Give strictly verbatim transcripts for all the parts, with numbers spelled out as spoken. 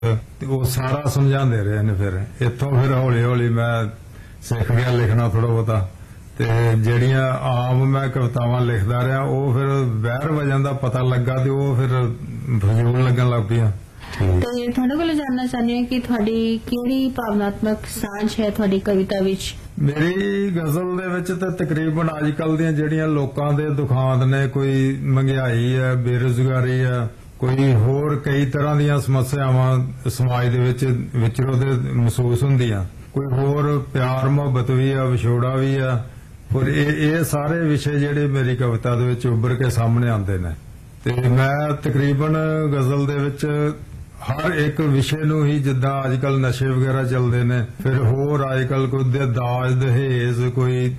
ਤੇ ਉਹ ਸਾਰਾ ਸਮਝਾਉਂਦੇ ਰਹੇ ਨੇ। ਫਿਰ ਇੱਥੋਂ ਫਿਰ ਹੌਲੀ ਹੌਲੀ ਮੈਂ ਸਿੱਖ ਗਿਆ ਲਿਖਣਾ ਥੋੜਾ ਬਹੁਤਾ, ਤੇ ਜਿਹੜੀਆਂ ਆਮ ਮੈਂ ਕਵਿਤਾਵਾਂ ਲਿਖਦਾ ਰਿਹਾ ਉਹ ਫਿਰ ਬਹਿਰ ਵਜਨ ਦਾ ਪਤਾ ਲੱਗਾ ਤੇ ਉਹ ਫਿਰ ਫਜ਼ੂਲ ਲੱਗਣ ਲੱਗ ਪਈਆਂ। ਤੇ ਤੁਹਾਡੇ ਕੋਲ ਜਾਣਨਾ ਚਾਹੁੰਦੇ ਹਾਂ ਕਿ ਤੁਹਾਡੀ ਕਿਹੜੀ ਭਾਵਨਾਤਮਕ ਸਾਂਝ ਹੈ ਤੁਹਾਡੀ ਕਵਿਤਾ ਵਿੱਚ? ਮੇਰੀ ਗਜ਼ਲ ਦੇ ਵਿੱਚ ਤਾਂ ਤਕਰੀਬਨ ਅੱਜ ਕੱਲ ਦੀਆਂ ਜਿਹੜੀਆਂ ਲੋਕਾਂ ਦੇ ਦੁਖਾਂਤ ਨੇ, ਕੋਈ ਮਹਿੰਗਾਈ ਹੈ, ਬੇਰੁਜ਼ਗਾਰੀ ਹੈ, ਕੋਈ ਹੋਰ ਕਈ ਤਰ੍ਹਾਂ ਦੀਆਂ ਸਮੱਸਿਆਵਾਂ ਸਮਾਜ ਦੇ ਵਿੱਚ ਵਿਚਰੋ ਤੇ ਮਹਿਸੂਸ ਹੁੰਦੀਆਂ, ਕੋਈ ਹੋਰ ਪਿਆਰ ਮੁਹੱਬਤ ਵੀ ਆ, ਵਿਛੋੜਾ ਵੀ ਆ, ਪਰ ਇਹ ਇਹ ਸਾਰੇ ਵਿਸ਼ੇ ਜਿਹੜੇ ਮੇਰੀ ਕਵਿਤਾ ਦੇ ਵਿੱਚ ਉੱਭਰ ਕੇ ਸਾਹਮਣੇ ਆਉਂਦੇ ਨੇ। ਤੇ ਮੈਂ ਤਕਰੀਬਨ ਗਜ਼ਲ ਦੇ ਵਿੱਚ ਹਰ ਇੱਕ ਵਿਸ਼ੇ ਨੂੰ ਹੀ, ਜਿੱਦਾਂ ਅੱਜ ਕੱਲ ਨਸ਼ੇ ਵਗੈਰਾ ਚੱਲਦੇ ਨੇ, ਫਿਰ ਹੋਰ ਅੱਜ ਕੱਲ ਕੋਈ ਦਾਜ ਦਹੇਜ, ਕੋਈ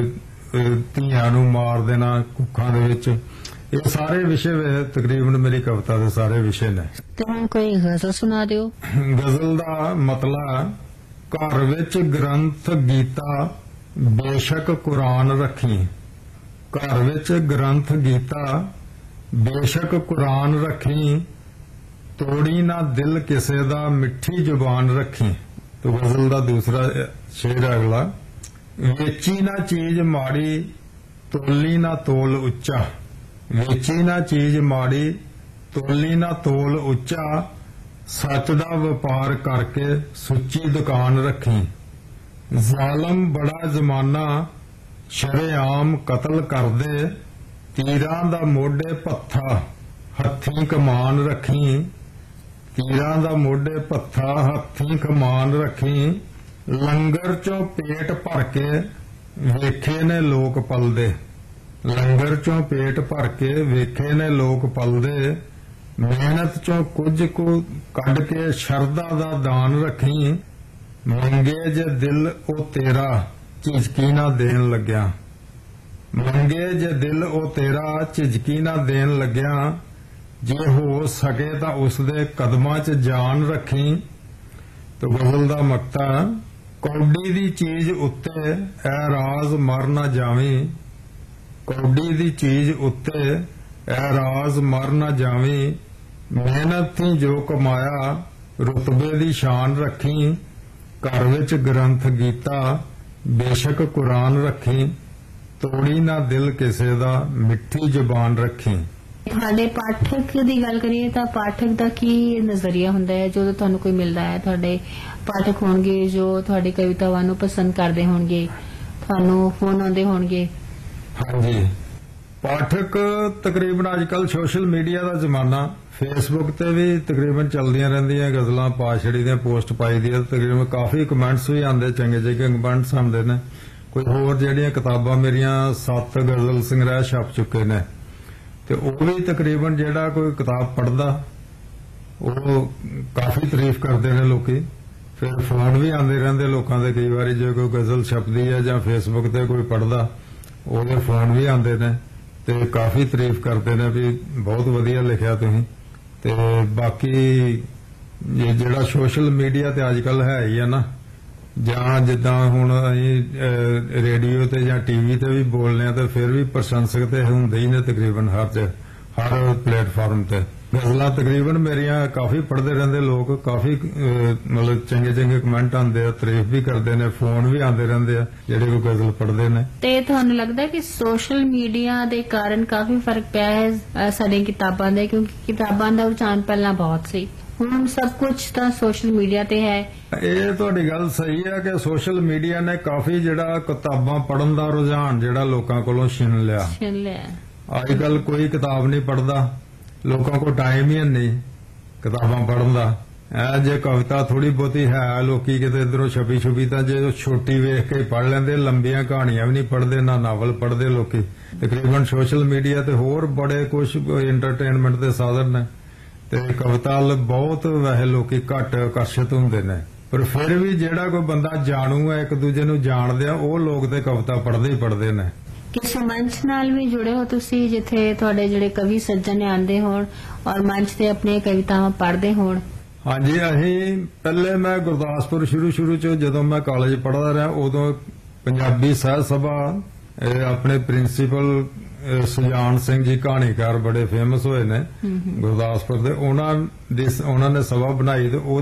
ਧੀਆਂ ਨੂੰ ਮਾਰ ਦੇਣਾ ਕੁੱਖਾਂ ਦੇ ਵਿੱਚ, ਇਹ ਸਾਰੇ ਵਿਸ਼ੇ ਤਕਰੀਬਨ ਮੇਰੀ ਕਵਿਤਾ ਦੇ ਸਾਰੇ ਵਿਸ਼ੇ ਨੇ। ਤੇ ਹੁਣ ਕੋਈ ਗਜ਼ਲ ਸੁਣਾ ਦਿਓ। ਗਜ਼ਲ ਦਾ ਮਤਲਬ, ਘਰ ਵਿੱਚ ਗ੍ਰੰਥ ਗੀਤਾ ਬੇਸ਼ੱਕ ਕੁਰਾਨ ਰੱਖੀ, ਘਰ ਵਿੱਚ ਗ੍ਰੰਥ ਗੀਤਾ ਬੇਸ਼ੱਕ ਕੁਰਾਨ ਰੱਖੀ, ਤੋੜੀ ਨਾ ਦਿਲ ਕਿਸੇ ਦਾ ਮਿੱਠੀ ਜ਼ੁਬਾਨ ਰੱਖੀ। ਤੇ ਗਜ਼ਲ ਦਾ ਦੂਸਰਾ ਸ਼ੇਰ ਅਗਲਾ, ਵੇਚੀ ਨਾ ਚੀਜ਼ ਮਾੜੀ ਤੋਲੀ ਨਾ ਤੋਲ ਉੱਚਾ, ਵੇਚੀ ਨਾ ਚੀਜ਼ ਮਾੜੀ ਤੋਲੀ ਨਾ ਤੋਲ ਉੱਚਾ, ਸੱਚ ਦਾ ਵਪਾਰ ਕਰਕੇ ਸੁੱਚੀ ਦੁਕਾਨ ਰੱਖੀ। ਜ਼ਾਲਮ ਬੜਾ ਜ਼ਮਾਨਾ ਸ਼ਰੇਆਮ ਕਤਲ ਕਰਦੇ, ਤੀਰਾਂ ਦਾ ਮੋਢੇ ਪੱਥਾ ਹੱਥੀਂ ਕਮਾਨ ਰੱਖੀ, ਤੀਰਾਂ ਦਾ ਮੋਢੇ ਪੱਥਾ ਹੱਥੀਂ ਕਮਾਨ ਰੱਖੀ। ਲੰਗਰ ਚੋਂ ਪੇਟ ਭਰ ਕੇ ਵੇਖੇ ਨੇ ਲੋਕ ਪਲਦੇ, ਲੰਗਰ ਚੋਂ ਪੇਟ ਭਰ ਕੇ ਵੇਖੇ ਨੇ ਲੋਕ ਪਲਦੇ, ਮਿਹਨਤ ਚੋਂ ਕੁਝ ਕੁ ਕੱਢ ਕੇ ਸ਼ਰਧਾ ਦਾ ਦਾਨ ਰੱਖੀ। ਮੰਗੇ ਜੇ ਦਿਲ ਉਹ ਤੇਰਾ ਝਿਜਕੀ ਨਾ ਦੇਣ ਲੱਗਿਆ, ਮੰਗੇ ਜੇ ਦਿਲ ਉਹ ਤੇਰਾ ਝਿਜਕੀ ਨਾ ਦੇਣ ਲੱਗਿਆ, ਜੇ ਹੋ ਸਕੇ ਤਾਂ ਉਸਦੇ ਕਦਮਾਂ 'ਚ ਜਾਨ ਰੱਖੀ। ਤੇ ਗਜ਼ਲ ਦਾ ਮਕਤਾ, ਕੌਡੀ ਦੀ ਚੀਜ਼ ਉੱਤੇ ਐ ਰਾਜ਼ ਮਰ ਨਾ ਜਾਵੀਂ, ਕੌਡੀ ਦੀ ਚੀਜ਼ ਉੱਤੇ ਐ ਰਾਜ਼ ਮਰ ਨਾ ਜਾਵੀਂ, ਮਿਹਨਤ ਥੀ ਜੋ ਕਮਾਇਆ ਰੁਤਬੇ ਦੀ ਸ਼ਾਨ ਰੱਖੀ। ਘਰ ਵਿੱਚ ਗ੍ਰੰਥ ਗੀਤਾ ਬੇਸ਼ੱਕ ਕੁਰਾਨ ਰੱਖੀ, ਤੋੜੀ ਨਾ ਦਿਲ ਕਿਸੇ ਦਾ ਮਿੱਠੀ ਜ਼ੁਬਾਨ ਰੱਖੀ। ਤੁਹਾਡੇ ਪਾਠਕ ਦੀ ਗੱਲ ਕਰੀਏ ਤਾਂ ਪਾਠਕ ਦਾ ਕੀ ਨਜ਼ਰੀਆ ਹੁੰਦਾ ਹੈ ਜਦੋਂ ਤੁਹਾਨੂੰ ਕੋਈ ਮਿਲਦਾ ਹੈ? ਤੁਹਾਡੇ ਪਾਠਕ ਹੋਣਗੇ ਜੋ ਤੁਹਾਡੀ ਕਵਿਤਾਵਾਂ ਨੂੰ ਪਸੰਦ ਕਰਦੇ ਹੋਣਗੇ, ਤੁਹਾਨੂੰ ਫੋਨ ਆਉਂਦੇ ਹੋਣਗੇ। ਹਾਂਜੀ, ਪਾਠਕ ਤਕਰੀਬਨ ਅੱਜ ਕੱਲ ਸੋਸ਼ਲ ਮੀਡੀਆ ਦਾ ਜ਼ਮਾਨਾ, ਫੇਸਬੁੱਕ ਤੇ ਵੀ ਤਕਰੀਬਨ ਚੱਲਦੀਆਂ ਰਹਿੰਦੀਆਂ ਗਜ਼ਲਾਂ, ਪਾਸ਼ੜੀ ਦੀਆਂ ਪੋਸਟ ਪਾਈ ਦੀ, ਤਕਰੀਬਨ ਕਾਫੀ ਕਮੈਂਟਸ ਵੀ ਆਉਂਦੇ, ਚੰਗੇ ਚੰਗੇ ਕਮੈਂਟਸ ਆਉਂਦੇ ਨੇ। ਕੋਈ ਹੋਰ ਜਿਹੜੀਆਂ ਕਿਤਾਬਾਂ ਮੇਰੀਆਂ ਸੱਤ ਗਜ਼ਲ ਸੰਗ੍ਰਹਿ ਛਪ ਚੁੱਕੇ ਨੇ, ਤੇ ਉਹ ਵੀ ਤਕਰੀਬਨ ਜਿਹੜਾ ਕੋਈ ਕਿਤਾਬ ਪੜ੍ਹਦਾ ਉਹ ਕਾਫੀ ਤਾਰੀਫ ਕਰਦੇ ਨੇ ਲੋਕੀ। ਫਿਰ ਫੋਨ ਵੀ ਆਉਂਦੇ ਰਹਿੰਦੇ ਲੋਕਾਂ ਦੇ, ਕਈ ਵਾਰੀ ਜੇ ਕੋਈ ਗਜ਼ਲ ਛਪਦੀ ਹੈ ਜਾਂ ਫੇਸਬੁੱਕ ਤੇ ਕੋਈ ਪੜ੍ਹਦਾ ਉਹਦੇ ਫੋਨ ਵੀ ਆਉਂਦੇ ਨੇ ਤੇ ਕਾਫੀ ਤਾਰੀਫ ਕਰਦੇ ਨੇ ਵੀ ਬਹੁਤ ਵਧੀਆ ਲਿਖਿਆ ਤੁਸੀਂ। ਤੇ ਬਾਕੀ ਜਿਹੜਾ ਸੋਸ਼ਲ ਮੀਡੀਆ ਤੇ ਅੱਜ ਕੱਲ ਹੈ ਹੀ ਆ ਨਾ, ਜਾਂ ਜਿੱਦਾਂ ਹੁਣ ਅਸੀਂ ਰੇਡੀਓ ਤੇ ਜਾਂ ਟੀਵੀ ਤੇ ਵੀ ਬੋਲਨੇ ਆ, ਤੇ ਫਿਰ ਵੀ ਪ੍ਰਸ਼ੰਸਕ ਤੇ ਹੁੰਦੇ ਹੀ ਨੇ ਤਕਰੀਬਨ ਹਰ ਹਰ ਪਲੇਟਫਾਰਮ ਤੇ। ਗਜ਼ਲਾਂ ਤਕਰੀਬਨ ਮੇਰੀਆਂ ਕਾਫੀ ਪੜ੍ਹਦੇ ਰਹਿੰਦੇ ਲੋਕ, ਕਾਫੀ ਮਤਲਬ ਚੰਗੇ ਚੰਗੇ ਕਮੈਂਟ ਆਉਂਦੇ ਆ, ਤਾਰੀਫ ਵੀ ਕਰਦੇ ਨੇ, ਫੋਨ ਵੀ ਆਉਂਦੇ ਰਹਿੰਦੇ ਆ ਜਿਹੜੇ ਕੋਈ ਗਜ਼ਲ ਪੜ੍ਹਦੇ ਨੇ। ਤੇ ਤੁਹਾਨੂੰ ਲੱਗਦਾ ਕਿ ਸੋਸ਼ਲ ਮੀਡੀਆ ਦੇ ਕਾਰਨ ਕਾਫੀ ਫਰਕ ਪਿਆ ਹੈ ਸਾਡੀਆਂ ਕਿਤਾਬਾਂ ਦੇ? ਕਿਉਂਕਿ ਕਿਤਾਬਾਂ ਦਾ ਰੁਝਾਨ ਪਹਿਲਾਂ ਬਹੁਤ ਸੀ, ਹੁਣ ਸਭ ਕੁਝ ਤਾਂ ਸੋਸ਼ਲ ਮੀਡੀਆ ਤੇ ਹੈ। ਇਹ ਤੁਹਾਡੀ ਗੱਲ ਸਹੀ ਹੈ ਕਿ ਸੋਸ਼ਲ ਮੀਡੀਆ ਨੇ ਕਾਫੀ ਜਿਹੜਾ ਕਿਤਾਬਾਂ ਪੜ੍ਹਨ ਦਾ ਰੁਝਾਨ ਜਿਹੜਾ ਲੋਕਾਂ ਕੋਲੋਂ ਛਿਨ ਲਿਆ ਛਿਨ ਲਿਆ ਅੱਜ ਕੱਲ ਕੋਈ ਕਿਤਾਬ ਨਹੀਂ ਪੜ੍ਹਦਾ, ਲੋਕਾਂ ਕੋਲ ਟਾਈਮ ਹੀ ਨਹੀਂ ਕਿਤਾਬਾਂ ਪੜ੍ਹਨ ਦਾ। ਐ ਜੇ ਕਵਿਤਾ ਥੋੜੀ ਬਹੁਤੀ ਹੈ, ਲੋਕੀ ਕਿਤੇ ਇਧਰੋਂ ਛਪੀ ਛੁਪੀ ਤਾਂ ਜੇ ਛੋਟੀ ਵੇਖ ਕੇ ਪੜ੍ਹ ਲੈਂਦੇ, ਲੰਬੀਆਂ ਕਹਾਣੀਆਂ ਵੀ ਨਹੀਂ ਪੜ੍ਹਦੇ, ਨਾ ਨਾਵਲ ਪੜ੍ਹਦੇ ਲੋਕੀ। ਤਕਰੀਬਨ ਸੋਸ਼ਲ ਮੀਡੀਆ ਤੇ ਹੋਰ ਬੜੇ ਕੁਝ ਇੰਟਰਟੇਨਮੈਂਟ ਦੇ ਸਾਧਨ ਨੇ, ਤੇ ਕਵਿਤਾ ਵੱਲ ਬਹੁਤ ਵੈਸੇ ਲੋਕੀ ਘੱਟ ਆਕਰਸ਼ਿਤ ਹੁੰਦੇ ਨੇ। ਪਰ ਫਿਰ ਵੀ ਜਿਹੜਾ ਕੋਈ ਬੰਦਾ ਜਾਣੂ ਹੈ, ਇੱਕ ਦੂਜੇ ਨੂੰ ਜਾਣਦੇ ਆ, ਉਹ ਲੋਕ ਤੇ ਕਵਿਤਾ ਪੜ੍ਹਦੇ ਹੀ ਪੜ੍ਹਦੇ ਨੇ। ਕਿਸੇ ਮੰਚ ਨਾਲ ਵੀ ਜੁੜੇ ਹੋ ਤੁਸੀਂ ਜਿੱਥੇ ਤੁਹਾਡੇ ਜਿਹੜੇ ਕਵੀ ਸੱਜਣ ਆਉਂਦੇ ਹੋਣ ਔਰ ਮੰਚ ਤੇ ਆਪਣੀਆਂ ਕਵਿਤਾਵਾਂ ਪੜ੍ਹਦੇ ਹੋਣ? ਹਾਂਜੀ, ਅਸੀਂ ਪਹਿਲੇ ਮੈਂ ਗੁਰਦਾਸਪੁਰ ਸ਼ੁਰੂ ਸ਼ੁਰੂ ਚ ਜਦੋਂ ਮੈਂ ਕਾਲਜ ਪੜ੍ਹਦਾ ਰਿਹਾ, ਉਦੋਂ ਪੰਜਾਬੀ ਸਾਹਿਤ ਸਭਾ ਆਪਣੇ ਪ੍ਰਿੰਸੀਪਲ ਅਹ, ਸੁਜਾਨ ਸਿੰਘ ਜੀ ਕਹਾਣੀਕਾਰ ਬੜੇ ਫੇਮਸ ਹੋਏ ਨੇ ਗੁਰਦਾਸਪੁਰ ਦੇ, ਉਹਨਾਂ ਦੀ ਉਹਨਾਂ ਨੇ ਸਭਾ ਬਣਾਈ ਤੇ ਉਹ